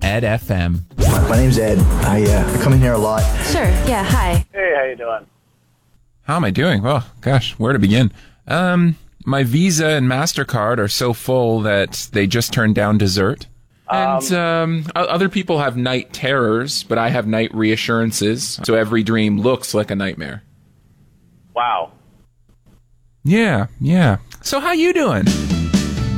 Ed FM. My name's Ed. I come in here a lot. Sure, yeah, hi. Hey, how you doing? How am I doing? Well, gosh, where to begin? My Visa and MasterCard are so full that they just turned down dessert. And other people have night terrors, but I have night reassurances, so every dream looks like a nightmare. Wow. Yeah. So how you doing?